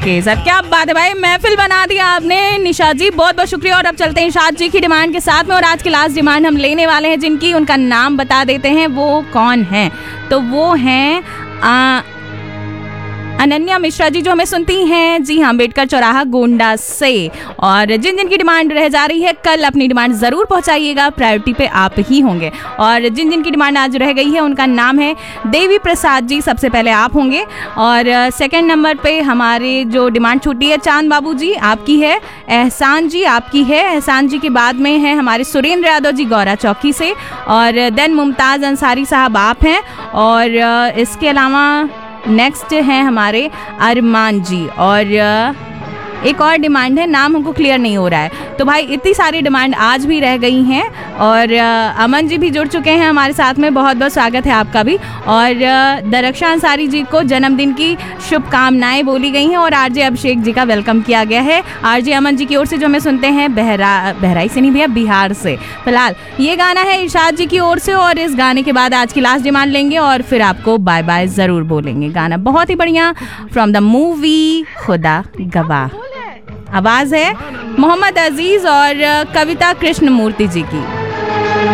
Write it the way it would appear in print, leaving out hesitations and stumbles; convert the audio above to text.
Okay sir, क्या बात है भाई, महफिल बना दिया आपने निशा जी, बहुत बहुत शुक्रिया। और अब चलते हैं इरशाद जी की डिमांड के साथ में, और आज की लास्ट डिमांड हम लेने वाले हैं जिनकी उनका नाम बता देते हैं वो कौन है। तो वो हैं अनन्या मिश्रा जी, जो हमें सुनती हैं, जी हाँ, अम्बेडकर चौराहा गोंडा से। और जिन जिन की डिमांड रह जा रही है, कल अपनी डिमांड ज़रूर पहुंचाइएगा, प्रायोरिटी पे आप ही होंगे। और जिन जिन की डिमांड आज रह गई है उनका नाम है देवी प्रसाद जी, सबसे पहले आप होंगे। और सेकंड नंबर पे हमारे जो डिमांड छूटी है, चांद बाबू जी आपकी है, एहसान जी आपकी है, एहसान जी के बाद में है हमारे सुरेंद्र यादव जी गौरा चौकी से, और देन मुमताज़ अंसारी साहब आप हैं। और इसके अलावा नेक्स्ट हैं हमारे अरमान जी, और एक और डिमांड है, नाम हमको क्लियर नहीं हो रहा है। तो भाई इतनी सारी डिमांड आज भी रह गई हैं। और अमन जी भी जुड़ चुके हैं हमारे साथ में, बहुत बहुत स्वागत है आपका भी। और दरक्षा अंसारी जी को जन्मदिन की शुभकामनाएं बोली गई हैं, और आरजे अभिषेक जी का वेलकम किया गया है आरजे अमन जी की ओर से, जो हमें सुनते हैं बहराइच से नहीं भैया, बिहार से। फिलहाल ये गाना है इरशाद जी की ओर से, और इस गाने के बाद आज की लास्ट डिमांड लेंगे और फिर आपको बाय बाय ज़रूर बोलेंगे। गाना बहुत ही बढ़िया, फ्रॉम द मूवी खुदा गवाह। आवाज़ है मोहम्मद अजीज़ और कविता कृष्णमूर्ति जी की।